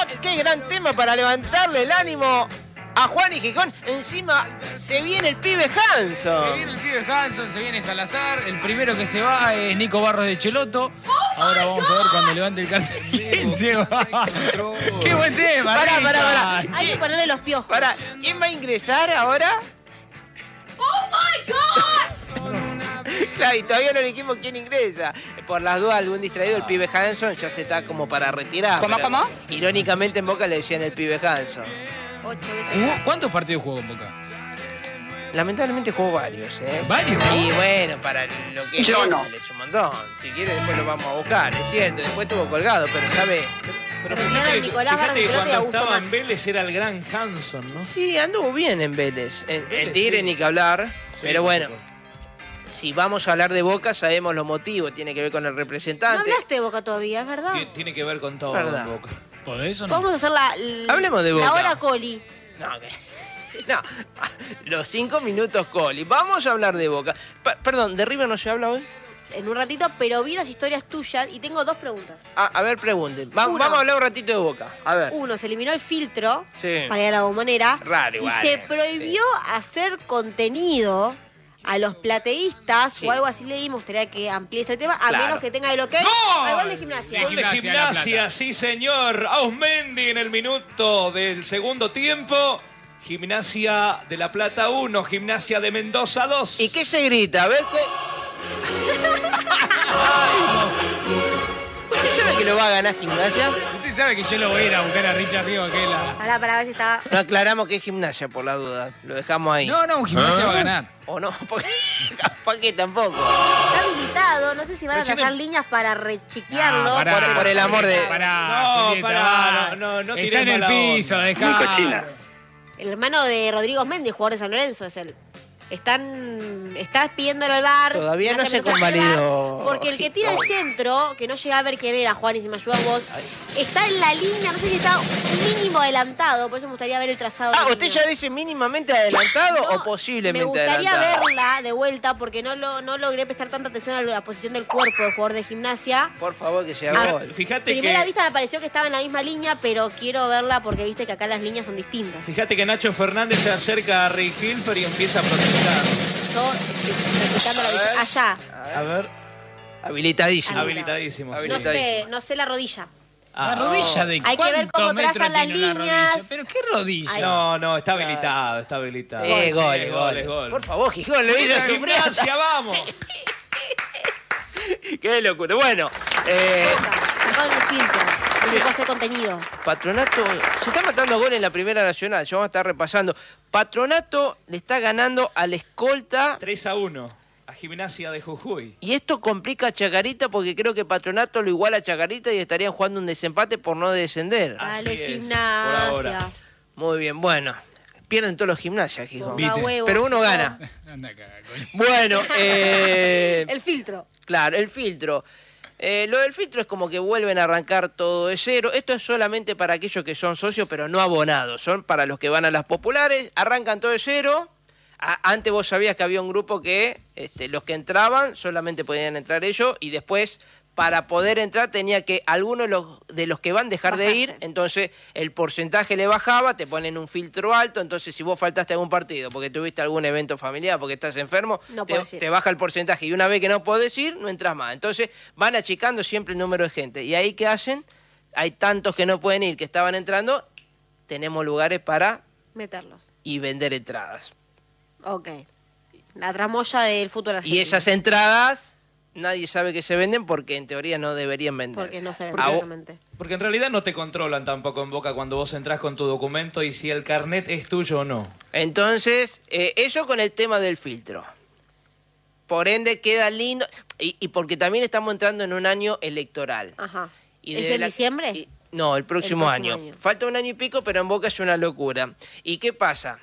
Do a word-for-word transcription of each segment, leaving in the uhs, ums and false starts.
qué gran tema para levantarle el ánimo a Juan y Gijón. Encima se viene el pibe Hanson. Se viene el pibe Hanson, se viene Salazar. El primero que se va es Nico Barros de Cheloto. Oh, ahora vamos God. a ver cuando levante el cartel. ¿Quién se va? ¡Qué buen tema! Pará, pará, pará. Hay que ponerle los piojos. Pará, ¿quién va a ingresar ahora? ¡Oh my God! Claro, y todavía no dijimos quién ingresa. Por las dudas, algún distraído, el pibe Hanson ya se está como para retirar. ¿Cómo, cómo? Irónicamente en Boca le decían el pibe Hanson. ¿Cuántos partidos jugó en Boca? Lamentablemente jugó varios, ¿eh? ¿Varios? Y bueno, para lo que Yo es, no. le hizo un montón. Si quiere después lo vamos a buscar, es cierto. Después estuvo colgado, pero sabe... Pero Pero fíjate, Nicolás fíjate que Barros cuando y Augusto estaba en Max. Vélez era el gran Hanson, ¿no? Sí, anduvo bien en Vélez. En, Vélez, en Tigre sí. ni que hablar. Sí, pero bueno, por supuesto. si vamos a hablar de Boca, sabemos los motivos. Tiene que ver con el No representante. hablaste de Boca todavía, ¿es verdad? Tie- Tiene que ver con todo Verdad. en Boca. ¿Podés o no? Vamos a hacer la, la, Hablemos de Boca. la hora Coli. No, que... No, los cinco minutos Coli. Vamos a hablar de Boca. Pa- perdón, ¿de River no se habla hoy? En un ratito, pero vi las historias tuyas y tengo dos preguntas. A, a ver, pregunten. Va- Uno. vamos a hablar un ratito de Boca. A ver. Uno, se eliminó el filtro Sí. para ir a la bombonera. Raro y igual, se eh. prohibió hacer contenido a los plateístas Sí. o algo así. Le me gustaría que amplíes el tema, a Claro. menos que tenga el ok. ¡Gol! Al gol de gimnasia. De Gol de Gimnasia de La Gimnasia, Plata. sí señor. Ausmendi en el minuto del segundo tiempo. Gimnasia de La Plata uno, Gimnasia de Mendoza dos. ¿Y qué se grita? A ver qué... ¿Usted sabe que lo va a ganar Gimnasia? Usted sabe que yo lo voy a ir a buscar a Richard Río aquel. a- Pará, para ver si está. No aclaramos que es Gimnasia por la duda. Lo dejamos ahí. No, no, un Gimnasia va a ganar. ¿O no? Porque capaz que tampoco. Está habilitado. No sé si van a Recién trazar em- líneas para rechiquearlo. No, pará, por- por el amor de- Pará, No, Julieta, pará, va. no, no, no Está tirés en el mala piso, onda. dejá. El hermano de Rodrigo Méndez, jugador de San Lorenzo, es él. Están, está pidiéndolo al bar. Todavía no Gimnasia se empezó a convalidó. llegar, Porque el que tira el centro, que no llega a ver quién era, Juan, y si me ayudas vos, está en la línea, no sé si está un mínimo adelantado, por eso me gustaría ver el trazado. Ah, de ¿usted línea. ya dice mínimamente adelantado No, o posiblemente me gustaría adelantado? verla de vuelta porque no, lo, no logré prestar tanta atención a la posición del cuerpo del jugador de gimnasia. Por favor, que sea Ah, gol. Fíjate Primera que, vista me pareció que estaba en la misma línea, pero quiero verla porque viste que acá las líneas son distintas. fíjate que Nacho Fernández se acerca a Rick Hilfer y empieza a protestar. Yo estoy practicando la A ver. vista. Allá. A ver, Habilitadísimo. habilitadísimo. sí. No Habilitadísimo. sé, no sé la rodilla. Ah, ¿La rodilla de Hay que ver cuántos cómo metros trazan las tiene una líneas. rodilla? ¿Pero qué rodilla? Ay. No, no, está habilitado, está habilitado. Eh, Sí, gol, es gol, es gol. Por favor, Gijón, lo hizo su Gimnasia, vamos. Qué locura. Bueno, eh, Sacaron el filtro. No se puede hacer contenido. Patronato se está matando gol en la Primera Nacional. Ya vamos a estar repasando. Patronato le está ganando al escolta. tres a uno a Gimnasia de Jujuy. Y esto complica a Chacarita porque creo que Patronato lo iguala a Chacarita y estarían jugando un desempate por no descender. Así Dale, es, gimnasia. por ahora. Muy bien, bueno. Pierden todos los gimnasias, Gijón. Ponga ¿Viste? huevo. Pero uno gana. Anda acá, Coli. Bueno, eh, El filtro. claro, el filtro. Eh, lo del filtro es como que vuelven a arrancar todo de cero. Esto es solamente para aquellos que son socios, pero no abonados. Son para los que van a las populares. Arrancan todo de cero. A- antes vos sabías que había un grupo que este, los que entraban solamente podían entrar ellos y después para poder entrar tenía que algunos de los, de los que van dejar de ir, Bajarse. entonces el porcentaje le bajaba, te ponen un filtro alto, entonces si vos faltaste a algún partido porque tuviste algún evento familiar, porque estás enfermo, No te, podés ir. te baja el porcentaje y una vez que no podés ir, no entras más. Entonces van achicando siempre el número de gente. Y ahí ¿qué hacen? Hay tantos que no pueden ir, que estaban entrando, tenemos lugares para Meterlos. y vender entradas. Ok. La tramoya del fútbol argentino. Y esas entradas nadie sabe que se venden porque en teoría no deberían vender. Porque no se ven, A vos- claramente. Porque en realidad no te controlan tampoco en Boca cuando vos entrás con tu documento y si el carnet es tuyo o no. Entonces, eh, eso con el tema del filtro. Por ende queda lindo. Y, y porque también estamos entrando en un año electoral. Ajá. Y ¿Es desde en la- diciembre? y- no, el próximo, El próximo año. año. Falta un año y pico, pero en Boca es una locura. ¿Y qué pasa?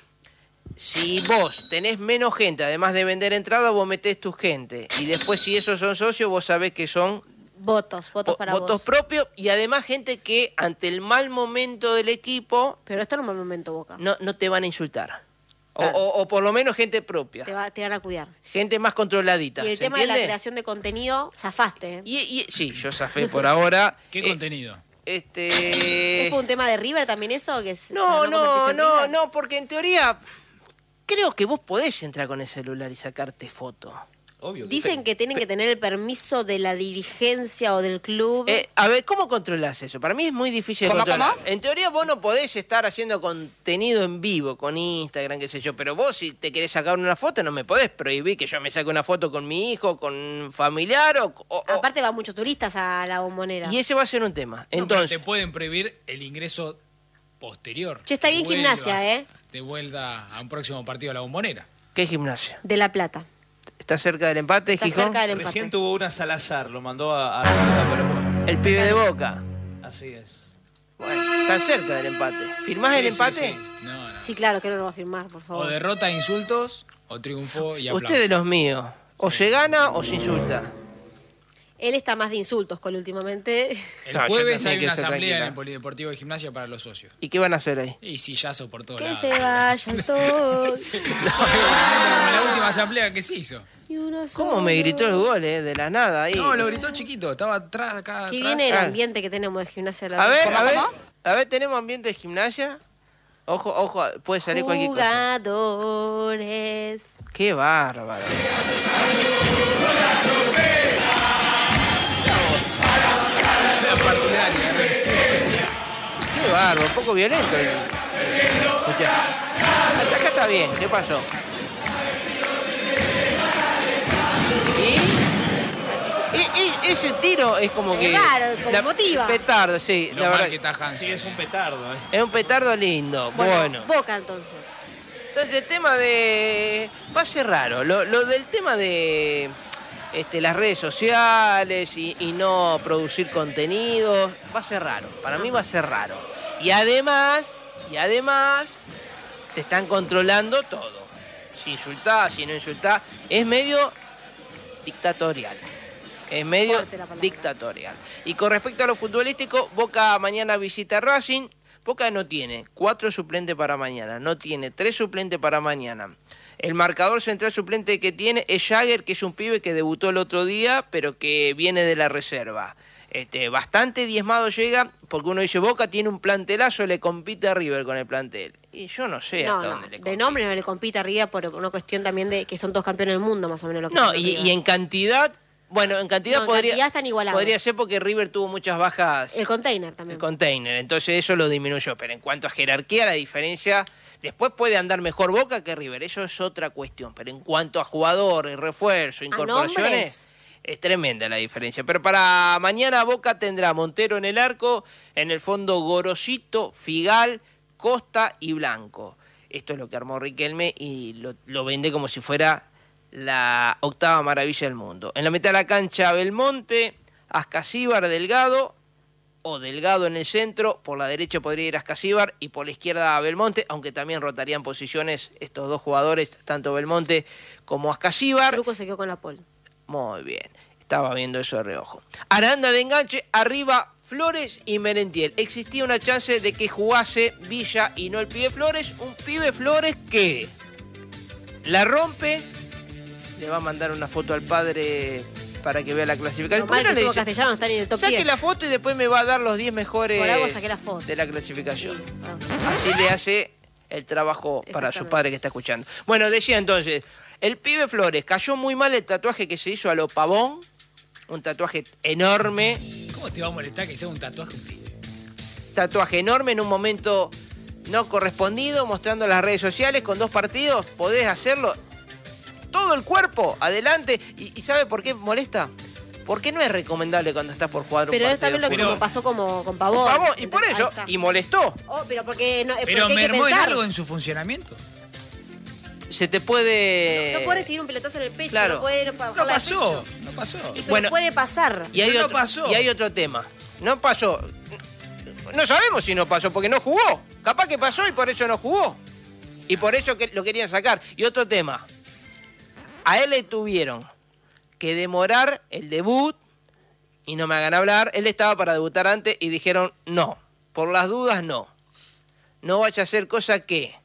Si vos tenés menos gente, además de vender entrada, vos metés tu gente. Y después, si esos son socios, vos sabés que son Votos, votos vo- para votos vos. propios. Y además gente que ante el mal momento del equipo Pero esto no es un momento, Boca. no, no te van a insultar. O, Claro. o- o por lo menos gente propia. Te, va- te van a cuidar. Gente más controladita. Y el ¿se tema de la entiende? creación de contenido, zafaste. ¿eh? Y, y- sí, yo zafé por ahora. ¿Qué Eh, contenido? Este... ¿Es por un tema de River también eso? Que es, No, para no, convertirse en no, River? no, porque en teoría creo que vos podés entrar con el celular y sacarte foto. Obvio. Dicen que tienen que tener el permiso de la dirigencia o del club. Eh, a ver, ¿cómo controlás eso? Para mí es muy difícil de ¿Cómo, controlar. cómo? En teoría vos no podés estar haciendo contenido en vivo con Instagram, qué sé yo, pero vos si te querés sacar una foto no me podés prohibir que yo me saque una foto con mi hijo, con un familiar o... o- o- Aparte van muchos turistas a la Bombonera. y ese va a ser un tema. No, pero Entonces, te pueden prohibir el ingreso posterior. Che, está bien Que vuelvas Gimnasia, ¿eh? De vuelta a un próximo partido a la Bombonera. ¿qué gimnasia? De La Plata. ¿Está cerca del empate, Está Gijón? cerca del empate. Recién tuvo una Salazar, lo mandó a, a la liga, pero bueno, El pibe de Boca. así es. Bueno, está cerca del empate. ¿Firmás el Sí, sí, empate? sí. No, no. Sí, claro, que no lo va a firmar, por O favor. derrota e insultos, o triunfo y aplausos. Usted de los míos. O se gana o se insulta. Él está más de insultos con últimamente. El No, yo jueves también hay quiero una ser asamblea en tranquila. el Polideportivo de Gimnasia para los socios. ¿Y qué van a hacer ahí? Y sillazo por todos Que lados. se vayan todos. Como la última asamblea que se hizo. Y uno ¿Cómo solo. me gritó el gol, eh? De la nada ahí. No, lo gritó chiquito, estaba atrás, acá Qué atrás. viene el Ah. ambiente que tenemos de gimnasia. de la A ver, Plata. a ver. ¿Cómo? A ver, tenemos ambiente de gimnasia. Ojo, ojo, puede salir cualquier cosa. Jugadores. Qué bárbaro. La partidaria. Qué bárbaro, un poco violento. el- Escuchá. Hasta acá está bien, ¿qué pasó? ¿Y? Y, y ese tiro es como Es que... raro, como motiva. Petardo, sí, Lo la mal verdad. que está Hanson. Sí, es un petardo, ¿eh? Es un petardo lindo, Bueno, bueno. Boca entonces. Entonces el tema de... va a ser raro. Lo, lo del tema de este, las redes sociales y, y no producir contenidos, va a ser raro. Para mí va a ser raro. Y además, y además, te están controlando todo. Si insultás, si no insultás. Es medio dictatorial. Es medio Fuerte la palabra. dictatorial. Y con respecto a lo futbolístico, Boca mañana visita a Racing. Boca no tiene cuatro suplentes para mañana, no tiene tres suplentes para mañana. El marcador central suplente que tiene es Jagger, que es un pibe que debutó el otro día, pero que viene de la reserva. Este, bastante diezmado llega, porque uno dice, Boca tiene un plantelazo, le compite a River con el plantel. Y yo no sé No, hasta no, dónde le de compite. nombre no le compite arriba por una cuestión también de que son dos campeones del mundo, más o menos. Lo que No, son y, River. y en cantidad, bueno, en cantidad No, en podría, cantidad están igualados. podría ser porque River tuvo muchas bajas. El container también. El container, entonces eso lo disminuyó, pero en cuanto a jerarquía la diferencia, después puede andar mejor Boca que River, eso es otra cuestión, pero en cuanto a jugadores, refuerzo, incorporaciones, nombres. es tremenda la diferencia. Pero para mañana Boca tendrá Montero en el arco, en el fondo Gorosito, Figal, Costa y Blanco. Esto es lo que armó Riquelme y lo, lo vende como si fuera la octava maravilla del mundo. En la mitad de la cancha Belmonte, Ascasíbar, Delgado, o Delgado en el centro, por la derecha podría ir Ascasíbar y por la izquierda Belmonte, aunque también rotarían posiciones estos dos jugadores, tanto Belmonte como Ascasíbar. Truco se quedó con la pole. Muy bien, estaba viendo eso de reojo. Aranda de enganche, arriba Flores y Merentiel. Existía una chance de que jugase Villa y no el pibe Flores, un pibe Flores que la rompe, le va a mandar una foto al padre para que vea la clasificación. Lo mal ¿Por qué no que le estuvo dice, Castellano está en el top saque diez. la foto y después me va a dar los diez mejores Por algo saqué la foto. de la clasificación? Sí, ah. Así le hace el trabajo para su Exactamente. padre que está escuchando. Bueno, decía entonces, el pibe Flores cayó muy mal el tatuaje que se hizo a lo Pavón, un tatuaje enorme, ¿Cómo te va a molestar que sea un tatuaje un pibe? tatuaje enorme en un momento no correspondido, mostrando las redes sociales con dos partidos, podés hacerlo, todo el cuerpo, adelante, y, y ¿sabe por qué molesta? Porque no es recomendable cuando estás por jugar Pero un es partido también lo que de fútbol. como pasó como con Pavón. Pavón, y por Ahí eso, está. y molestó. Oh, pero porque, no, Pero porque hay que mermó en pensar. algo en su funcionamiento. Se te puede... No puede recibir un pelotazo en el pecho, Claro. no puede bajarla No de pasó, pecho. no pasó. Y pero Bueno, puede pasar. Y hay, Pero no otro, pasó. y hay otro tema. No pasó. No sabemos si no pasó, porque no jugó. Capaz que pasó y por eso no jugó. Y por eso que lo querían sacar. Y otro tema. A él le tuvieron que demorar el debut, y no me hagan hablar, él estaba para debutar antes y dijeron no. Por las dudas, no. No vaya a hacer cosa que...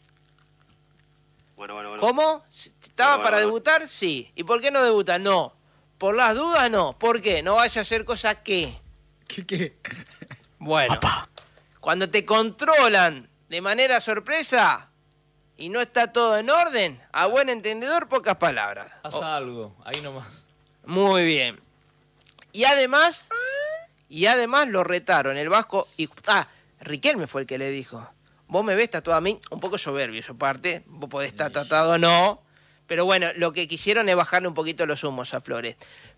Bueno, bueno, bueno. ¿Cómo? ¿Estaba Bueno, para bueno. debutar? Sí. ¿Y por qué no debuta? No. Por las dudas, no. ¿Por qué? No vaya a hacer cosa que... ¿Qué qué? Bueno, cuando te controlan de manera sorpresa y no está todo en orden, a buen entendedor, pocas palabras. Haz Oh, algo, ahí nomás. muy bien. Y además, y además lo retaron el Vasco y... Ah, Riquelme fue el que le dijo, vos me ves tatuado a mí, un poco soberbio eso parte, vos podés estar tatuado o no, pero bueno, lo que quisieron es bajarle un poquito los humos a Flores.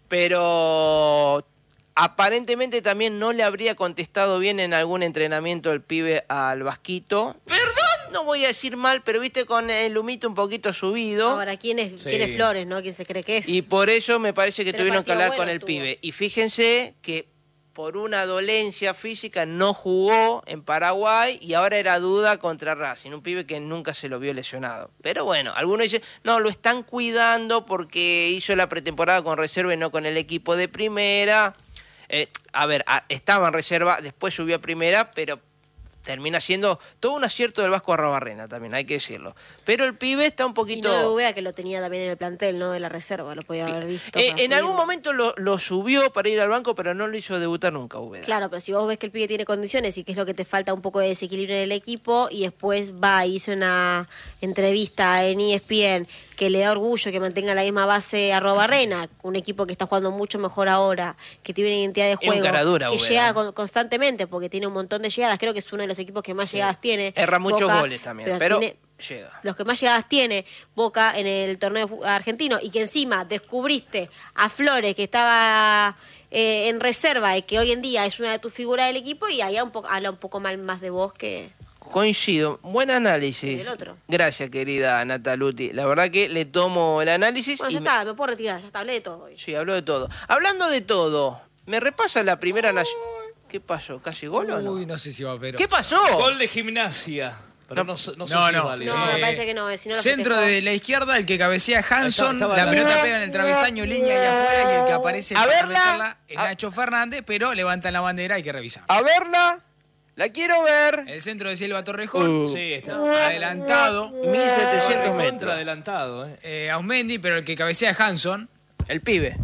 Pero aparentemente también no le habría contestado bien en algún entrenamiento el pibe al Vasquito. Perdón, no voy a decir mal, pero viste con el humito un poquito subido. Ahora, ¿quién es, Sí. quién es Flores, no? ¿Quién se cree que es? Y por eso me parece que Pero tuvieron que partido hablar bueno con el tuvo. pibe. Y fíjense que por una dolencia física no jugó en Paraguay y ahora era duda contra Racing, un pibe que nunca se lo vio lesionado. Pero bueno, algunos dicen, no, lo están cuidando porque hizo la pretemporada con reserva y no con el equipo de primera. Eh, a ver, a- estaba en reserva, después subió a primera, pero termina siendo todo un acierto del Vasco Arrobarrena también, hay que decirlo. Pero el pibe está un Y poquito... no de Ubeda, que lo tenía también en el plantel, no de la reserva, lo podía haber visto. Eh, para en algún subirlo. momento lo, lo subió para ir al banco, pero no lo hizo debutar nunca, Ubeda. Claro, pero si vos ves que el pibe tiene condiciones y que es lo que te falta un poco de desequilibrio en el equipo, y después va y hizo una entrevista en E S P N que le da orgullo que mantenga la misma base a Arrobarrena, un equipo que está jugando mucho mejor ahora, que tiene una identidad de un juego, cara dura, que Ubeda. llega con- constantemente porque tiene un montón de llegadas, creo que es uno de los equipos que más llegadas tiene. Erra muchos Boca, goles también, pero tiene- llega. los que más llegadas tiene Boca en el torneo fu- argentino, y que encima descubriste a Flores, que estaba eh, en reserva y que hoy en día es una de tus figuras del equipo, y ahí un poco, habla un poco mal más de vos que... Coincido, buen análisis. El otro. Gracias, querida Nataluti. La verdad que le tomo el análisis. Bueno, y ya me- está, me puedo retirar, ya está, hablé de todo hoy. Sí, habló de todo. Hablando de todo, ¿me repasa la primera nación? ¿Qué pasó? ¿Casi gol o no? Uy, no sé si va, pero. ¿Qué pasó? Gol de Gimnasia. Pero no, sé- no sé No, si no. es válido. No, Eh, me parece que no, eh, si no lo Centro festejó. de la izquierda, el que cabecea Hanson, Estaba- la estaba pelota la- pega en el travesaño, línea y afuera, y el que aparece A para verla. retarla es A- Nacho Fernández, pero levantan la bandera, hay que revisar. A verla, la quiero ver. El centro de Silva Torrejón, Uh. Sí, está. adelantado, mil setecientos Contra metros. adelantado, ¿eh? eh, Aumendi, pero el que cabecea Hanson. El pibe.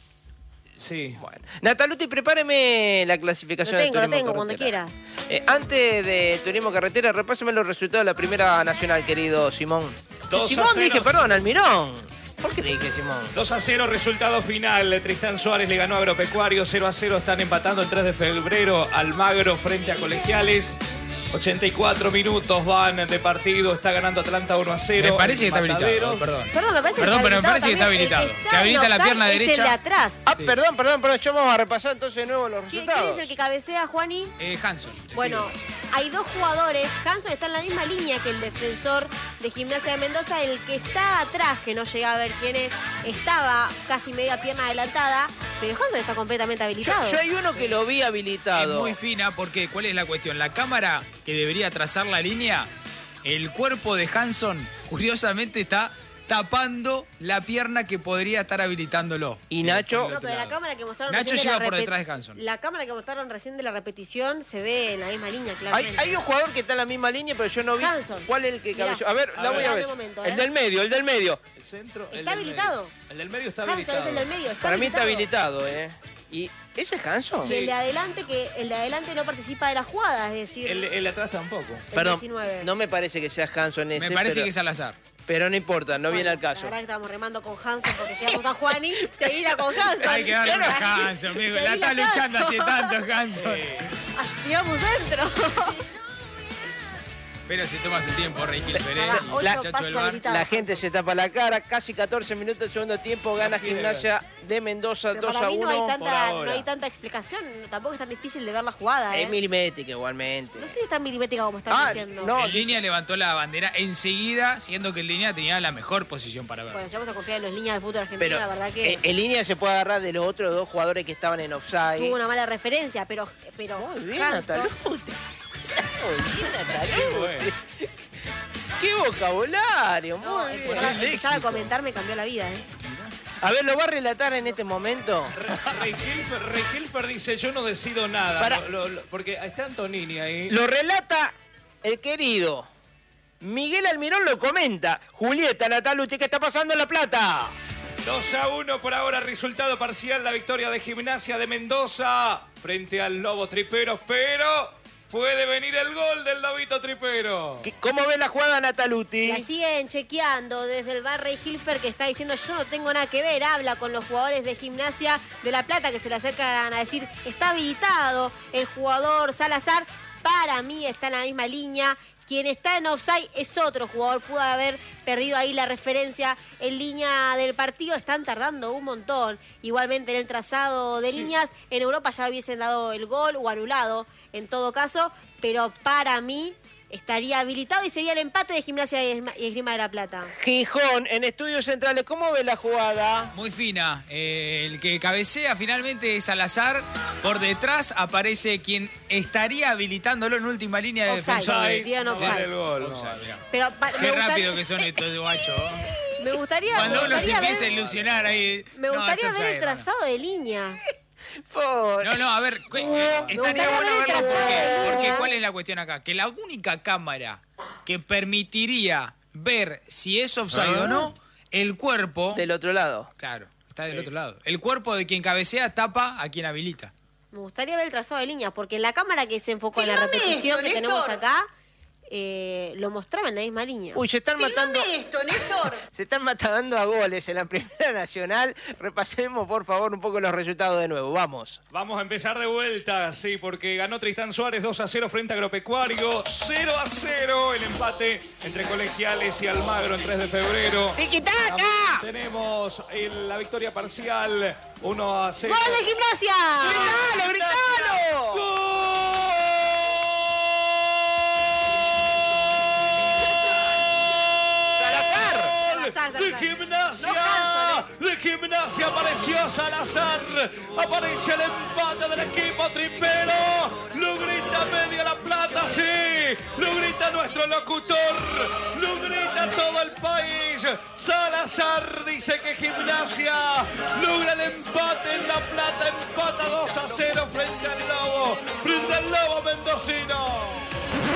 Sí. Bueno. Nataluti, prepáreme la clasificación Lo tengo, de lo Turismo tengo, cuando Carretera. quieras. Eh, antes de Turismo Carretera, repásame los resultados de la primera nacional, querido Simón. Dos a Simón, cero. dije, perdón, Almirón. ¿Por qué le dije Simón? dos a cero, resultado final. Tristán Suárez le ganó a Agropecuario. cero a cero están empatando el tres de febrero. Almagro frente a Colegiales. ochenta y cuatro minutos van de partido. Está ganando Atlanta uno a cero. Me parece que está Mataderos. habilitado, perdón. Perdón, me parece Perdón, que pero me está parece que está habilitado habilitado. también. El Que está habilita en la offside pierna es el derecha. de atrás. Ah, Sí. perdón, perdón, perdón. Yo vamos a repasar entonces de nuevo los ¿Quién, quién resultados. es el que cabecea, Juani? Eh, Hanson. Bueno, hay dos jugadores. Hanson está en la misma línea que el defensor de Gimnasia de Mendoza. El que está atrás, que no llegaba a ver quién es, estaba casi media pierna adelantada, pero Hanson está completamente Yo, habilitado. yo hay uno que lo vi Es habilitado. muy fina porque, ¿cuál es la cuestión? La cámara que debería trazar la línea, el cuerpo de Hanson, curiosamente, está tapando la pierna que podría estar habilitándolo. Y Nacho, No, pero la cámara que mostraron Nacho recién de la llega por repet- detrás de Hanson. La cámara que mostraron recién de la repetición se ve en la misma línea, hay, claramente. hay un jugador que está en la misma línea, pero yo no vi Hanson. cuál es el que Mirá. cabeceó. A ver, A la ver. voy a Dame ver. un momento, El ¿eh? del medio, el del medio. El centro. el Está del habilitado. medio. El del medio está Hanson habilitado. es el del medio. Está Para mí está habilitado. habilitado, ¿eh? ¿Y ese es Hanson? Y el de adelante, que el de adelante no participa de la jugada, es decir, El, el de atrás tampoco. el Perdón, diecinueve. no me parece que sea Hanson ese, Me parece pero, que es Salazar. pero no importa, no Bueno, viene al caso. La verdad que estamos remando con Hanson porque si vamos a Juani, seguila con Hanson. Hay que darle a Hanson, amigo. La Seguila está luchando hace Hanson. tanto, Hanson. Tiramos un centro. Pero se toma su tiempo, Rey Gilfer, ¿eh? Pará, ocho El muchacho pases del bar. habilitados. La gente se tapa la cara, casi catorce minutos del segundo tiempo, gana No quiere Gimnasia de Mendoza Pero dos para a mí no hay, uno. por tanta, ahora. no hay tanta explicación, tampoco es tan difícil de ver la jugada. ¿eh? Es milimétrica igualmente. No sé si es tan milimétrica como estás Ah, diciendo. no. En línea levantó la bandera enseguida, siendo que en línea tenía la mejor posición para ver. Bueno, si vamos a confiar en los líneas de fútbol argentino, Pero la verdad que en, en línea se puede agarrar de los otros dos jugadores que estaban en offside. tuvo una mala referencia, pero, pero Muy bien, Hanson- Nataluti. Muy bien, Nataluti. ¡Qué vocabulario! Muy No, bien. empezar, a, Qué empezar a léxico. comentar me cambió la vida, ¿eh? A ver, ¿lo va a relatar en este momento? Rey Hilfer, Rey Hilfer dice, yo no decido nada. Para- Lo- lo- lo- porque está Antonini ahí. Lo relata el querido Miguel Almirón, lo comenta. Julieta Nataluti, ¿qué está pasando en La Plata? dos a uno por ahora, resultado parcial, la victoria de Gimnasia de Mendoza frente al Lobo Tripero, pero puede venir el gol del Lobito Tripero. ¿Cómo ve la jugada, Nataluti? La siguen chequeando desde el bar Rey Hilfer, que está diciendo yo no tengo nada que ver. Habla con los jugadores de Gimnasia de La Plata que se le acercan a decir está habilitado el jugador Salazar. Para mí está en la misma línea. Quien está en offside es otro jugador. Pudo haber perdido ahí la referencia en línea del partido. Están tardando un montón. Igualmente en el trazado de sí. líneas. En Europa ya hubiesen dado el gol o anulado en todo caso. Pero para mí estaría habilitado y sería el empate de Gimnasia y Esgrima de La Plata. Gijón, en Estudios Centrales, ¿cómo ve la jugada? Muy fina. Eh, el que cabecea finalmente es Salazar. Por detrás aparece quien estaría habilitándolo en última línea de defensor. Offside. De... No, offside. el gol, offside. No. Pero, pa, Qué rápido gustaría... que son estos guachos. Me gustaría... Cuando me uno gustaría se empieza ver... a ilusionar ahí... Me gustaría no, ver el trazado de línea. Por... No, no, a ver, cu- eh, estaría bueno verlo porque, porque ¿cuál es la cuestión acá? Que la única cámara que permitiría ver si es offside ¿Ah? o no, el cuerpo... Del otro lado. Claro, está del sí. otro lado. El cuerpo de quien cabecea tapa a quien habilita. Me gustaría ver el trazado de línea, porque en la cámara que se enfocó en la repetición esto, que tenemos acá... Eh, lo mostraba en la misma línea. Uy, se están matando. esto, Néstor. Se están matando a goles en la Primera Nacional. Repasemos, por favor, un poco los resultados de nuevo. Vamos. Vamos a empezar de vuelta, sí, porque ganó Tristán Suárez dos a cero frente a Agropecuario. cero a cero el empate entre Colegiales y Almagro en tres de febrero. ¡Tiquitaca! Tenemos el, la victoria parcial uno a cero. ¡Gol de Gimnasia! ¡Gritalo, gritalo! ¡Gol! De Gimnasia, de Gimnasia apareció Salazar, aparece el empate del equipo tripero, lo grita media La Plata, sí, lo grita nuestro locutor, lo grita todo el país. Salazar dice que Gimnasia logra el empate en La Plata, empata dos a cero frente al Lobo, frente al Lobo mendocino.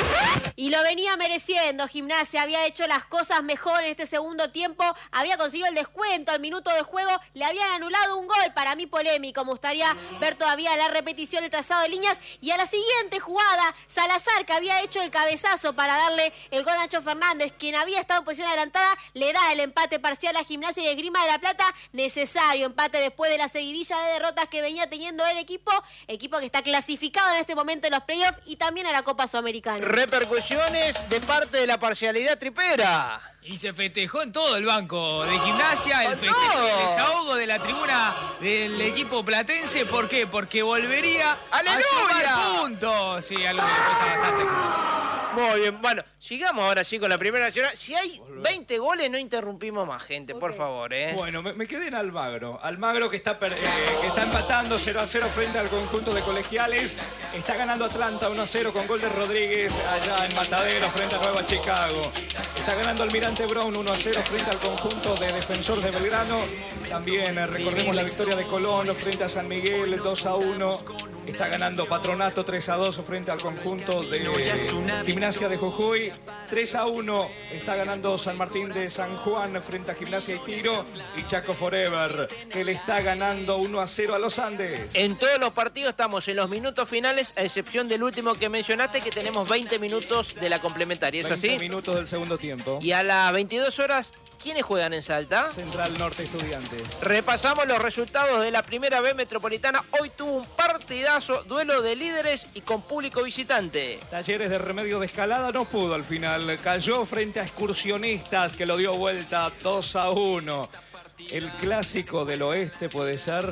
Y lo venía mereciendo. Gimnasia había hecho las cosas mejor en este segundo tiempo. Había conseguido el descuento al minuto de juego. Le habían anulado un gol, para mí polémico. Me gustaría ver todavía la repetición, el trazado de líneas. Y a la siguiente jugada, Salazar, que había hecho el cabezazo para darle el gol a Nacho Fernández, quien había estado en posición adelantada, le da el empate parcial a Gimnasia y Esgrima de La Plata. Necesario empate después de la seguidilla de derrotas que venía teniendo el equipo. Equipo que está clasificado en este momento en los playoffs y también a la Copa Sudamericana. Repercusiones de parte de la parcialidad tripera. Y se festejó en todo el banco de Gimnasia, el festejo, el desahogo de la tribuna del equipo platense. ¿Por qué? Porque volvería ¡Aleluya! a sumar puntos. Sí, algo que le cuesta bastante a Gimnasia. Muy bien, bueno, sigamos ahora sí con la Primera Nacional. Si hay veinte goles, no interrumpimos más, gente, okay. Por favor, ¿eh? Bueno, me, me quedé en Almagro. Almagro que está, eh, que está empatando cero a cero frente al conjunto de Colegiales. Está ganando Atlanta uno a cero con gol de Rodríguez allá en Matadero frente a Nueva Chicago. Está ganando Almirante Brown uno a cero frente al conjunto de Defensor de Belgrano. También eh, recordemos la victoria de Colón frente a San Miguel dos a uno. Está ganando Patronato tres a dos frente al conjunto de Gimnasia de Jujuy. tres a uno está ganando San Martín de San Juan frente a Gimnasia y Tiro. Y Chaco Forever, que le está ganando uno a cero a los Andes. En todos los partidos estamos en los minutos finales, a excepción del último que mencionaste, que tenemos veinte minutos de la complementaria. ¿Es así? veinte minutos del segundo tiempo. Y a las veintidós horas, ¿quiénes juegan en Salta? Central Norte Estudiantes. Repasamos los resultados de la Primera B Metropolitana. Hoy tuvo un partidazo, duelo de líderes y con público visitante. Talleres de Remedio de Escalada no pudo al final. Cayó frente a Excursionistas, que lo dio vuelta dos a uno. El clásico del oeste puede ser.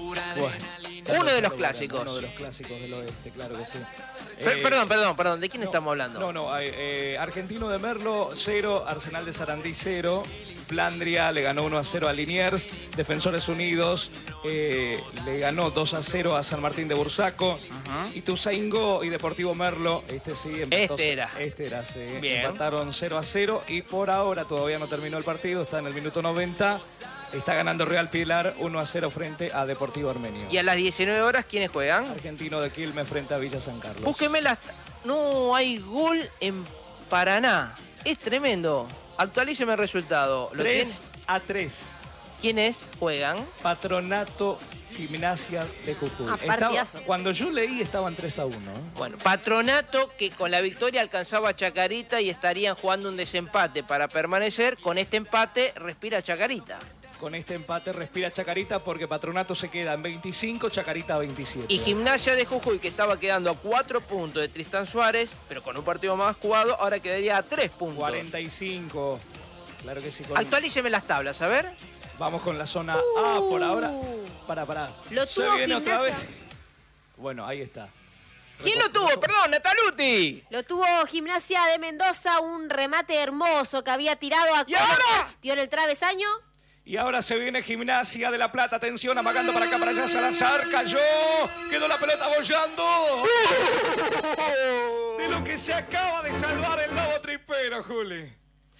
Bueno, uno de los clásicos. Uno de los clásicos del oeste, claro que sí. Per Eh, perdón, perdón, perdón. ¿De quién no, estamos hablando? No, no. eh, eh, Argentino de Merlo, cero. Arsenal de Sarandí, cero. Flandria le ganó uno a cero a Liniers. Defensores Unidos eh, le ganó dos a cero a San Martín de Bursaco. Uh-huh. Ituzaingó y Deportivo Merlo, este sí empató. Este era. Este era, sí. Bien. Empataron cero a cero y por ahora todavía no terminó el partido. Está en el minuto noventa. Está ganando Real Pilar uno a cero frente a Deportivo Armenio. Y a las diecinueve horas, ¿quiénes juegan? Argentino de Quilmes frente a Villa San Carlos. Búsqueme las... No hay gol en Paraná. Es tremendo. Actualíceme el resultado. ¿Lo tres tiene? a tres. ¿Quiénes juegan? Patronato Gimnasia de Jujuy. Ah, Estaba- partidazo. cuando yo leí estaban tres a uno. Bueno, Patronato que con la victoria alcanzaba a Chacarita y estarían jugando un desempate para permanecer. Con este empate respira Chacarita. Con este empate respira Chacarita porque Patronato se queda en veinticinco, Chacarita veintisiete. Y Gimnasia de Jujuy, que estaba quedando a cuatro puntos de Tristán Suárez, pero con un partido más jugado, ahora quedaría a tres puntos. cuarenta y cinco. Claro que sí. Con... Actualíceme las tablas, a ver. Vamos con la zona A por ahora. Para, para. Lo ¿Se tuvo viene otra vez? Gimnasia. Bueno, ahí está. ¿Quién lo tuvo? Perdón, Nataluti. Lo tuvo Gimnasia de Mendoza, un remate hermoso que había tirado a ¿Y ahora? dio en el travesaño. Y ahora se viene Gimnasia de La Plata. Atención, amagando para acá, para allá. Salazar cayó. Quedó la pelota bollando. De lo que se acaba de salvar el Lobo Tripero, Juli.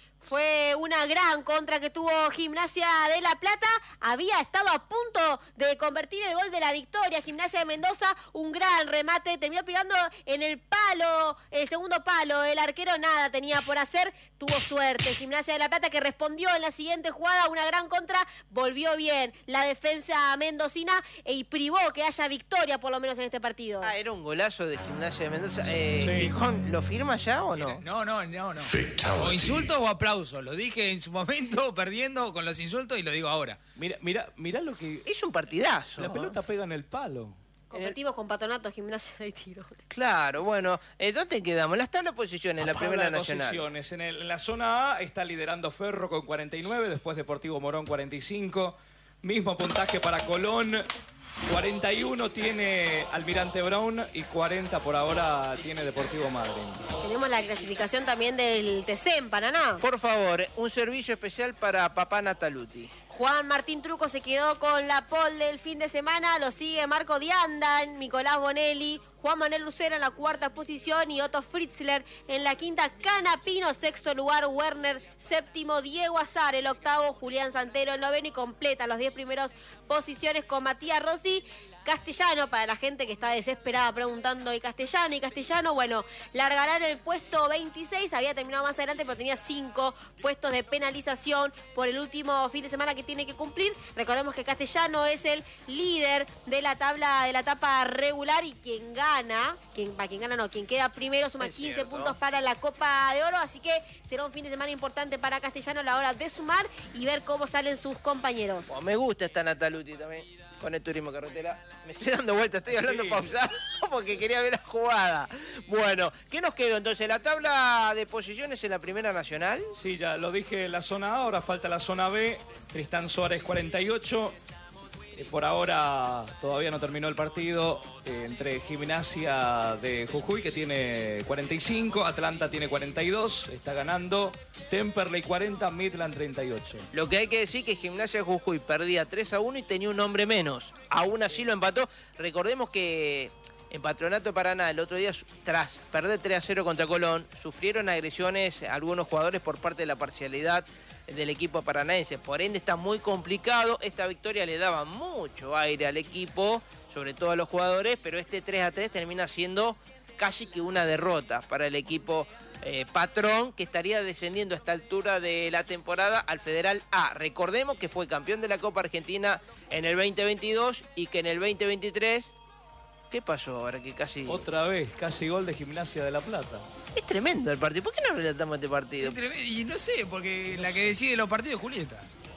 Fue una gran contra que tuvo Gimnasia de La Plata. Había estado a punto de convertir el gol de la victoria. Gimnasia de Mendoza, un gran remate. Terminó pegando en el palo, el segundo palo. El arquero nada tenía por hacer. Tuvo suerte. Gimnasia de La Plata que respondió en la siguiente jugada. Una gran contra. Volvió bien la defensa mendocina y privó que haya victoria por lo menos en este partido. Ah, era un golazo de Gimnasia de Mendoza. Eh, Sí. Gijón, ¿lo firma ya o no? No, no, no, no. O insultos o aplausos. Lo dije en su momento perdiendo con los insultos y lo digo ahora. Mira, mira, mira lo que... Es un partidazo. La pelota pega en el palo. Competimos con Patronato, Gimnasia de Tiro. Claro, bueno. Eh, ¿Dónde quedamos? Las tablas de posiciones, la primera Tabla de nacional. posiciones. En, el- en la zona A está liderando Ferro con cuarenta y nueve, después Deportivo Morón cuarenta y cinco. Mismo puntaje para Colón. cuarenta y uno tiene Almirante Brown y cuarenta por ahora tiene Deportivo Madryn. Tenemos la clasificación también del T C en Paraná. Por favor, un servicio especial para papá Nataluti. Juan Martín Truco se quedó con la pole del fin de semana, lo sigue Marco Dianda, Nicolás Bonelli, Juan Manuel Lucero en la cuarta posición y Otto Fritzler en la quinta, Canapino, sexto lugar, Werner, séptimo, Diego Azar, el octavo, Julián Santero, el noveno y completa los diez primeros posiciones con Matías Rossi. Castellano, para la gente que está desesperada preguntando, ¿y Castellano? ¿Y Castellano? Bueno, largará en el puesto veintiséis, había terminado más adelante, pero tenía cinco puestos de penalización por el último fin de semana que tiene que cumplir. Recordemos que Castellano es el líder de la tabla, de la etapa regular, y quien gana, quien, para quien gana no, quien queda primero suma Es quince cierto. puntos para la Copa de Oro, así que será un fin de semana importante para Castellano a la hora de sumar y ver cómo salen sus compañeros. Oh, me gusta esta Nataluti también, con el turismo carretera. Me estoy dando vuelta, estoy hablando Sí. pausado porque quería ver la jugada. Bueno, ¿qué nos quedó entonces? ¿La tabla de posiciones en la primera nacional? Sí, ya lo dije en la zona A, ahora falta la zona B. Tristán Suárez cuarenta y ocho. Eh, por ahora todavía no terminó el partido eh, entre Gimnasia de Jujuy, que tiene cuarenta y cinco, Atlanta tiene cuarenta y dos, está ganando. Temperley cuarenta, Midland treinta y ocho. Lo que hay que decir que Gimnasia de Jujuy perdía tres a uno y tenía un hombre menos. Aún así lo empató. Recordemos que en Patronato de Paraná el otro día, tras perder tres a cero contra Colón, sufrieron agresiones a algunos jugadores por parte de la parcialidad del equipo paranaense. Por ende está muy complicado. Esta victoria le daba mucho aire al equipo, sobre todo a los jugadores, pero este tres a tres termina siendo casi que una derrota para el equipo eh, patrón, que estaría descendiendo a esta altura de la temporada al Federal A. Recordemos que fue campeón de la Copa Argentina en el veinte veintidós y que en el veinte veintitrés... ¿Qué pasó ahora que casi...? Otra vez, casi gol de Gimnasia de La Plata. Es tremendo el partido. ¿Por qué no relatamos este partido? Es tremendo. Y no sé, porque la que decide los partidos es Julieta.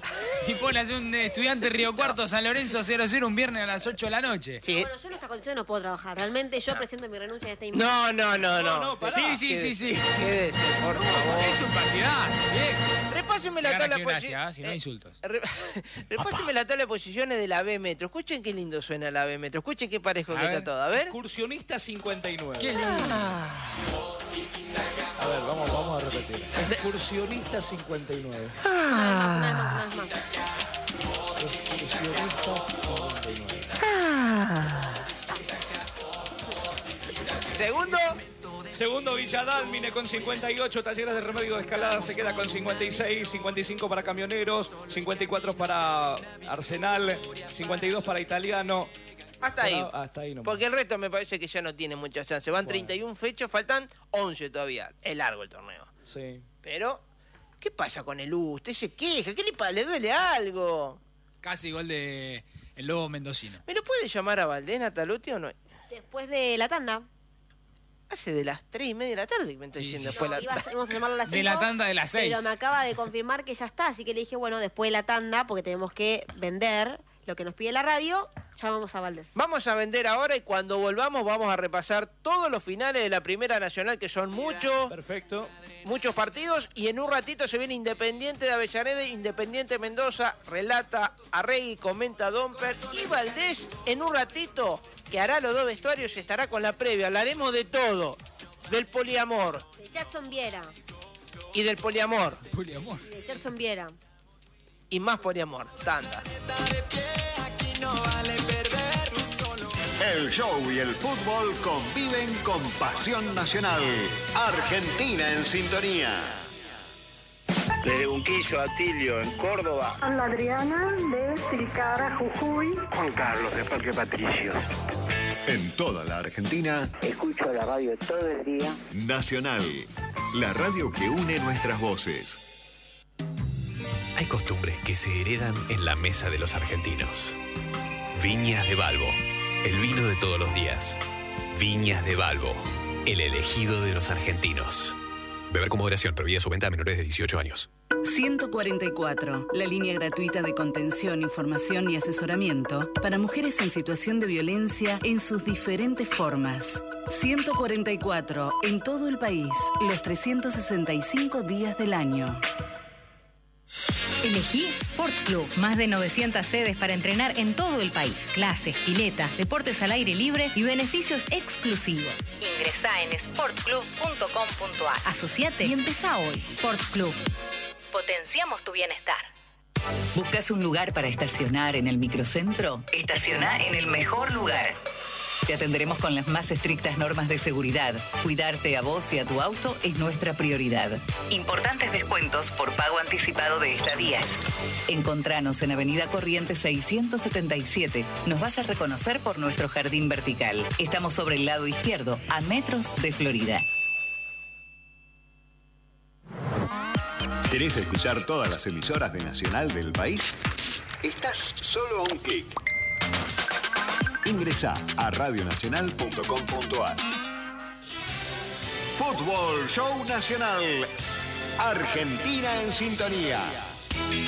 Y pone a un estudiante Río Cuarto San Lorenzo cero cero un viernes a las ocho de la noche. Sí. Bueno, yo en estas condiciones no puedo trabajar. Realmente yo presento mi renuncia en esta inmediata. No, no, no, no. No, no, pará. Sí, sí, sí, sí. Quédese, por favor. Es un partidazo, viejo. Repáseme Se la gana tabla de Gimnasia, posiciones. ¿eh? Si no insultos. Repáseme la tabla de posiciones de la B Metro. Escuchen qué lindo suena la B Metro. Escuchen qué parejo A que ver. está todo. A ver. Excursionista cincuenta y nueve. Qué lindo. A ver, vamos, vamos a repetir. Excursionista cincuenta y nueve. Una vez más, una vez más, una vez más. Excursionista cincuenta y nueve. Segundo. Segundo Villadalmine con cincuenta y ocho, Talleres de Remedio de Escalada se queda con cincuenta y seis, cincuenta y cinco para Camioneros, cincuenta y cuatro para Arsenal, cincuenta y dos para Italiano. Hasta ahí. Bueno, hasta ahí nomás. Porque el resto me parece que ya no tiene mucha chance. Van Bueno. treinta y una fechas, faltan once todavía. Es largo el torneo. Sí. Pero, ¿qué pasa con el U? Usted se queja. ¿Qué le pasa? ¿Le duele algo? Casi gol de el Lobo Mendocino. ¿Me lo puede llamar a Valdés, Nataluti, o no? Después de la tanda. Hace de las tres y media de la tarde que me estoy Sí, diciendo. sí. Después No, la... iba- íbamos a llamarlo a las De cinco, la tanda de las seis. Pero me acaba de confirmar que ya está, así que le dije, bueno, después de la tanda, porque tenemos que vender lo que nos pide la radio, llamamos a Valdés. Vamos a vender ahora y cuando volvamos vamos a repasar todos los finales de la Primera Nacional, que son muchos, Perfecto. muchos partidos, y en un ratito se viene Independiente de Avellaneda, Independiente Mendoza, relata Arregui, comenta Domper, y Valdés en un ratito, que hará los dos vestuarios y estará con la previa. Hablaremos de todo, del poliamor De Jackson Viera. y del poliamor, Poliamor. De Jackson Viera. y más poliamor, tanda. El show y el fútbol conviven con pasión nacional. Argentina en sintonía. Desde Unquillo, Atilio, en Córdoba. Hola Adriana, de Tilcara, Jujuy. Juan Carlos, de Parque Patricio. En toda la Argentina, Escucho la radio todo el día. Nacional. La radio que une nuestras voces. Hay costumbres que se heredan en la mesa de los argentinos. Viñas de Balbo, el vino de todos los días. Viñas de Balbo, el elegido de los argentinos. Beber con moderación, prohibida su venta a menores de dieciocho años. ciento cuarenta y cuatro, la línea gratuita de contención, información y asesoramiento para mujeres en situación de violencia en sus diferentes formas. ciento cuarenta y cuatro, en todo el país, los trescientos sesenta y cinco días del año. Elegí Sport Club. Más de novecientas sedes para entrenar en todo el país. Clases, piletas, deportes al aire libre y beneficios exclusivos. Ingresá en sport club punto com punto a r. Asociate y empezá hoy. Sport Club. Potenciamos tu bienestar. ¿Buscas un lugar para estacionar en el microcentro? Estaciona en el mejor lugar. Te atenderemos con las más estrictas normas de seguridad. Cuidarte a vos y a tu auto es nuestra prioridad. Importantes descuentos por pago anticipado de estadías. Encontranos en Avenida Corrientes seiscientos setenta y siete. Nos vas a reconocer por nuestro jardín vertical. Estamos sobre el lado izquierdo, a metros de Florida. ¿Querés escuchar todas las emisoras de Nacional del país? Estás solo a un clic. Ingresá a radio nacional punto com punto a r. Fútbol Show Nacional. Argentina en sintonía.